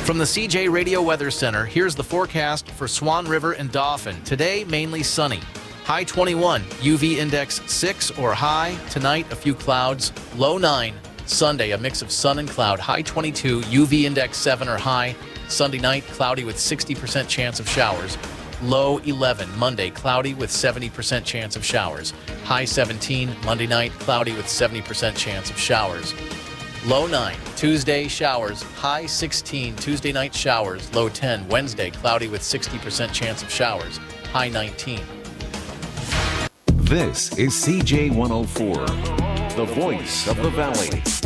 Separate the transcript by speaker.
Speaker 1: From the CJ Radio Weather Center, here's the forecast for Swan River and Dauphin. Today, mainly sunny. High 21, UV index 6 or high. Tonight, a few clouds, low 9. Sunday, a mix of sun and cloud, high 22, UV index 7 or high. Sunday night, cloudy with 60% chance of showers. Low 11. Monday, cloudy with 70% chance of showers. High 17. Monday night, cloudy with 70% chance of showers. Low 9. Tuesday, showers. High 16. Tuesday night, showers. Low 10. Wednesday, cloudy with 60% chance of showers. High 19.
Speaker 2: This is CJ 104, the voice of the valley.